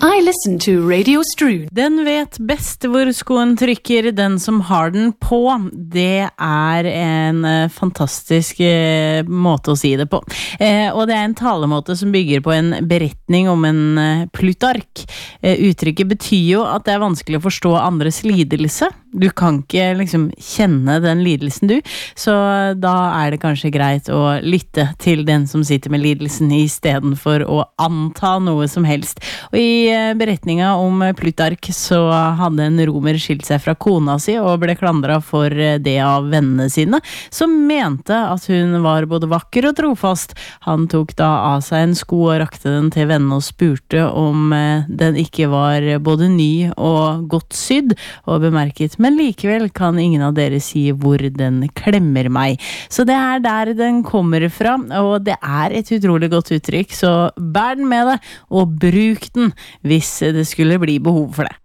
I listen to Radio Strood. Den vet best hvor skoen trykker, den som har den på. Det en fantastisk måte å si det på. Og det en talemåte som bygger på en beretning om en Plutark. Uttrykket betyr jo at det vanskelig å forstå andres lidelse. Du kan ikke liksom kjenne den lidelsen du, så da det kanskje greit å lytte til den som sitter med lidelsen I stedet for å anta noe som helst. Og I beretninga om Plutark så hadde en romer skilt seg fra kona si og ble klandret for det av vennene sine, som mente at hun var både vakker og trofast. Han tok da av seg en sko og rakte den til vennene og spurte om den ikke var både ny og godt sydd, og bemerket, men likevel kan ingen av dere si hvor den klemmer meg. Så det der den kommer fra, og det et utrolig godt uttrykk, så bær den med deg, og bruk den hvis det skulle bli behov for det.